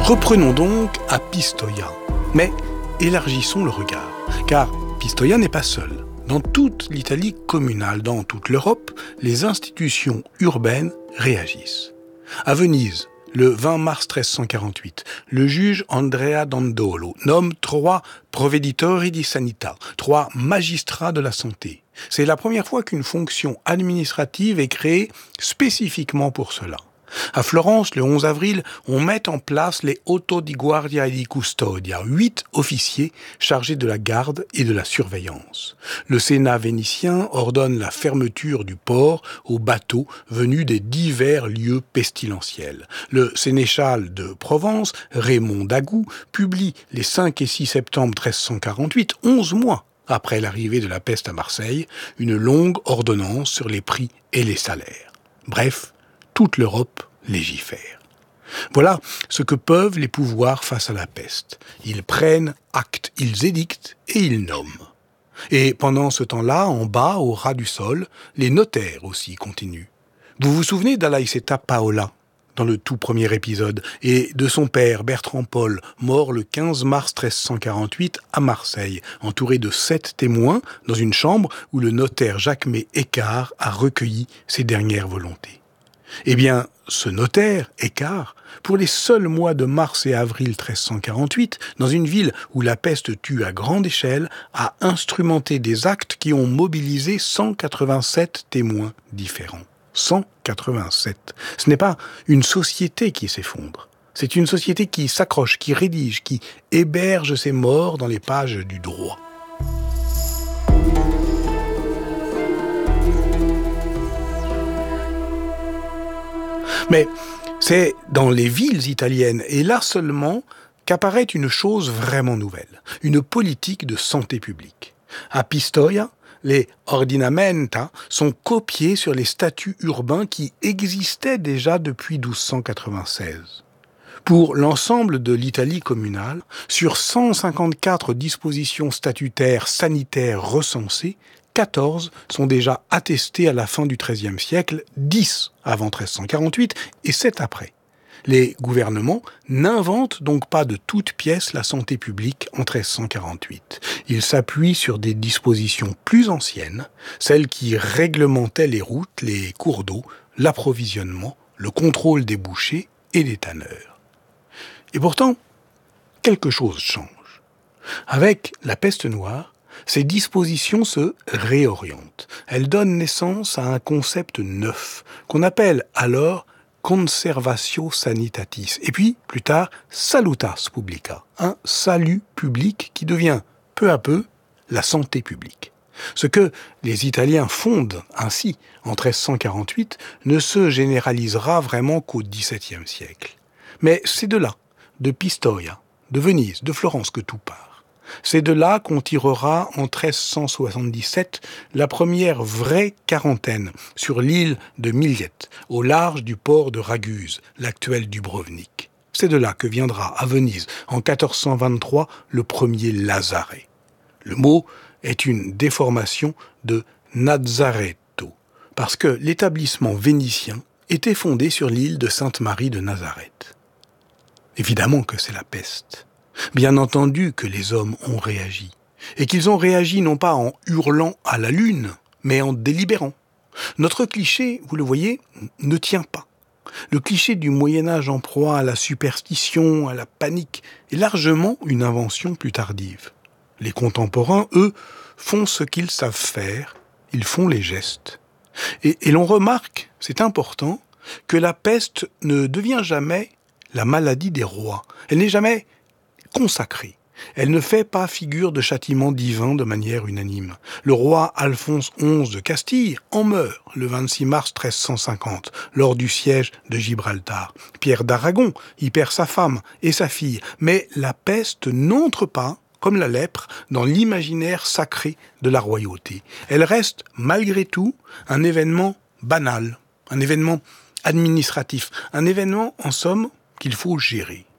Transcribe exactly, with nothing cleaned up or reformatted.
Reprenons donc à Pistoia, mais élargissons le regard, car Pistoia n'est pas seul. Dans toute l'Italie communale, dans toute l'Europe, les institutions urbaines réagissent. À Venise, le vingt mars treize cent quarante-huit, le juge Andrea Dandolo nomme trois provveditori di sanità, trois magistrats de la santé. C'est la première fois qu'une fonction administrative est créée spécifiquement pour cela. À Florence, le onze avril, on met en place les Auto di Guardia e di Custodia, huit officiers chargés de la garde et de la surveillance. Le Sénat vénitien ordonne la fermeture du port aux bateaux venus des divers lieux pestilentiels. Le sénéchal de Provence, Raymond d'Agoult, publie les cinq et six septembre treize cent quarante-huit, onze mois après l'arrivée de la peste à Marseille, une longue ordonnance sur les prix et les salaires. Bref, toute l'Europe légifère. Voilà ce que peuvent les pouvoirs face à la peste. Ils prennent acte, ils édictent et ils nomment. Et pendant ce temps-là, en bas, au ras du sol, les notaires aussi continuent. Vous vous souvenez d'Alaïseta Paola, dans le tout premier épisode, et de son père Bertrand Paul, mort le quinze mars treize cent quarante-huit à Marseille, entouré de sept témoins dans une chambre où le notaire Jacques-Mé Écart a recueilli ses dernières volontés. Eh bien, ce notaire, Écart, pour les seuls mois de mars et avril treize cent quarante-huit, dans une ville où la peste tue à grande échelle, a instrumenté des actes qui ont mobilisé cent quatre-vingt-sept témoins différents. cent quatre-vingt-sept. Ce n'est pas une société qui s'effondre. C'est une société qui s'accroche, qui rédige, qui héberge ses morts dans les pages du droit. Mais c'est dans les villes italiennes, et là seulement, qu'apparaît une chose vraiment nouvelle, une politique de santé publique. À Pistoia, les ordinamenta sont copiés sur les statuts urbains qui existaient déjà depuis douze cent quatre-vingt-seize. Pour l'ensemble de l'Italie communale, sur cent cinquante-quatre dispositions statutaires sanitaires recensées, quatorze sont déjà attestées à la fin du treizième siècle, dix avant treize cent quarante-huit et sept après. Les gouvernements n'inventent donc pas de toutes pièces la santé publique en treize cent quarante-huit. Ils s'appuient sur des dispositions plus anciennes, celles qui réglementaient les routes, les cours d'eau, l'approvisionnement, le contrôle des bouchers et des tanneurs. Et pourtant, quelque chose change. Avec la peste noire, ces dispositions se réorientent. Elles donnent naissance à un concept neuf, qu'on appelle alors conservatio sanitatis, et puis, plus tard, salutas publica, un salut public qui devient, peu à peu, la santé publique. Ce que les Italiens fondent ainsi en treize cent quarante-huit ne se généralisera vraiment qu'au dix-septième siècle. Mais c'est de là, de Pistoia, de Venise, de Florence que tout part. C'est de là qu'on tirera en treize cent soixante-dix-sept la première vraie quarantaine sur l'île de Millet, au large du port de Raguse, l'actuel Dubrovnik. C'est de là que viendra à Venise, en quatorze cent vingt-trois, le premier lazaret. Le mot est une déformation de Nazzaretto, parce que l'établissement vénitien était fondé sur l'île de Sainte-Marie de Nazareth. Évidemment que c'est la peste. Bien entendu que les hommes ont réagi, et qu'ils ont réagi non pas en hurlant à la lune, mais en délibérant. Notre cliché, vous le voyez, ne tient pas. Le cliché du Moyen-Âge en proie à la superstition, à la panique, est largement une invention plus tardive. Les contemporains, eux, font ce qu'ils savent faire, ils font les gestes. Et, et l'on remarque, c'est important, que la peste ne devient jamais la maladie des rois. Elle n'est jamais consacrée. Elle ne fait pas figure de châtiment divin de manière unanime. Le roi Alphonse onze de Castille en meurt le vingt-six mars treize cent cinquante, lors du siège de Gibraltar. Pierre d'Aragon y perd sa femme et sa fille, mais la peste n'entre pas, comme la lèpre, dans l'imaginaire sacré de la royauté. Elle reste, malgré tout, un événement banal, un événement administratif, un événement, en somme, qu'il faut gérer.